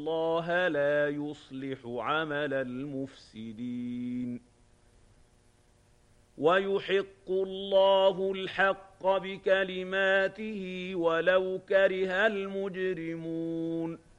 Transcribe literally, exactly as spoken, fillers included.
اللَّهَ لَا يُصْلِحُ عَمَلَ الْمُفْسِدِينَ وَيُحِقُّ اللَّهُ الْحَقَّ بِكَلِمَاتِهِ وَلَوْ كَرِهَ الْمُجْرِمُونَ